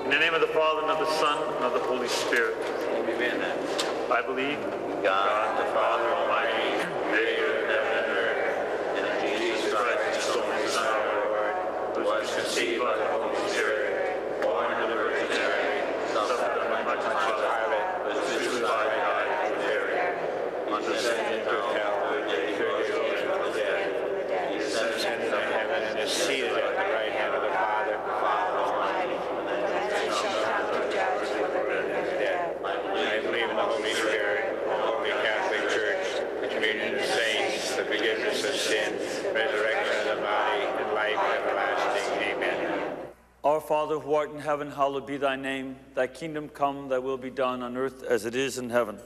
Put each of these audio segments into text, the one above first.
In the name of the Father, and of the Son, and of the Holy Spirit. Amen. I believe God, the Father Almighty, creator of heaven and earth, and in Jesus Christ, his only Son, our Lord, who was conceived by the Holy Spirit, born of the Virgin Mary, suffered under Pontius Pilate, was crucified, died, and buried. He descended into hell, and he rose again from the dead. He ascended into heaven and is seated at the right hand of the Father Almighty. And shall come to judge the living and the dead. I believe in the Holy Spirit, the Holy Catholic Church, the communion of saints, the forgiveness of sins, resurrection of the body, and life everlasting. Amen. Our Father, who art in heaven, hallowed be thy name. Thy kingdom come, thy will be done on earth as it is in heaven.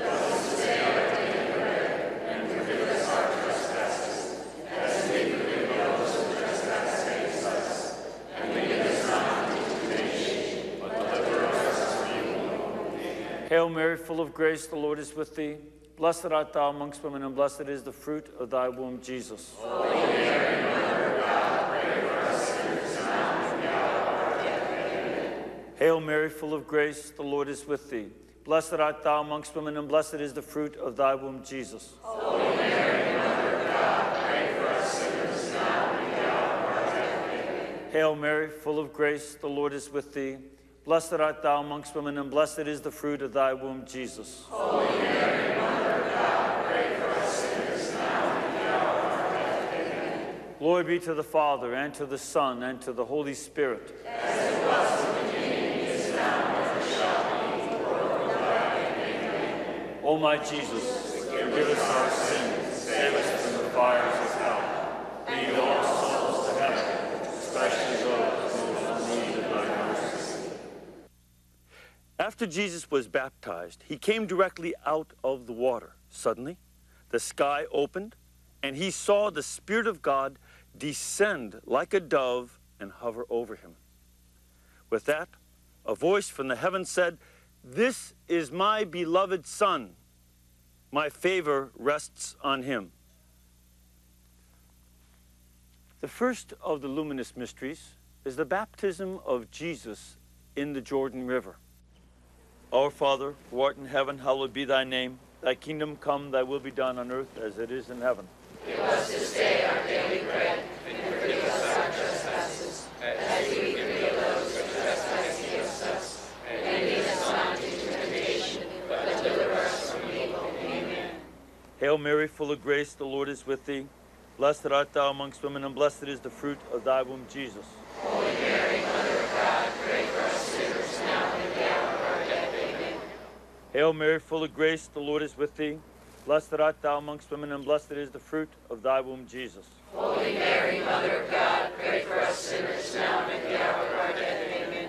Hail Mary, full of grace, the Lord is with thee. Blessed art thou amongst women, and blessed is the fruit of thy womb, Jesus. Holy Mary, Mother of God, pray for us sinners now and at the hour of our death. Amen. Hail Mary, full of grace, the Lord is with thee. Blessed art thou amongst women, and blessed is the fruit of thy womb, Jesus. Holy Mary, Mother of God, pray for us sinners now and at the hour of our death. Amen. Hail Mary, full of grace, the Lord is with thee. Blessed art thou amongst women, and blessed is the fruit of thy womb, Jesus. Holy Mary, Mother of God, pray for us sinners now and at the hour of our death. Amen. Glory be to the Father, and to the Son, and to the Holy Spirit. As it was in the beginning, is now, and ever shall be, world without end. Amen. O my Jesus, forgive us our sins, save us from the fires of hell. Lead all souls to heaven, especially those most in need of thy mercy. After Jesus was baptized, he came directly out of the water. Suddenly, the sky opened, and he saw the Spirit of God descend like a dove and hover over him. With that, a voice from the heavens said, "This is my beloved Son. My favor rests on him." The first of the luminous mysteries is the baptism of Jesus in the Jordan River. Our Father, who art in heaven, hallowed be thy name. Thy kingdom come, thy will be done on earth as it is in heaven. Give us this day our daily bread, and forgive us our trespasses, as we forgive those who trespass against us. And lead us not into temptation, but deliver us from evil. Amen. Hail Mary, full of grace, the Lord is with thee. Blessed art thou amongst women, and blessed is the fruit of thy womb, Jesus. Holy Mary, Mother of God, pray for us sinners now and at the hour of our death. Amen. Hail Mary, full of grace, the Lord is with thee. Blessed art thou amongst women, and blessed is the fruit of thy womb, Jesus. Holy Mary,